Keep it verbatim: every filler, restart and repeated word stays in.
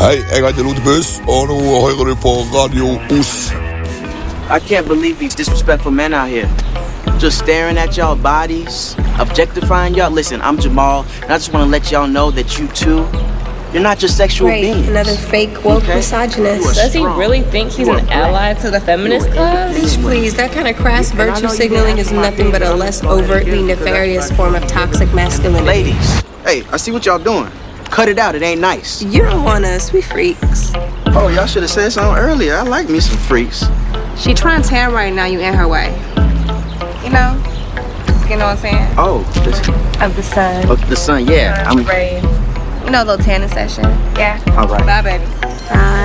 Hei, jeg heter Lotepus, og nå hører du på Radio Os. I can't believe these disrespectful men out here. Just staring at y'all bodies, objectifying y'all. Listen, I'm Jamal, and I just want to let y'all know that you too, you're not just sexual right, beings. Another fake woke okay? misogynist. Does he really think he's an ally to the feminist club? Please, please, that kind of crass virtue signaling is nothing but a less overtly nefarious form of toxic masculinity. Ladies, hey, I see what y'all doing. Cut it out, it ain't nice. You don't want us, we freaks. Oh, y'all should have said something earlier. I like me some freaks. She trying to tan right now, you in her way. You know? You know what I'm saying? Oh, this... Of the sun. Of the sun, yeah. I'm ready. You know, a little tanning session. Yeah. All right. Bye, baby. Bye.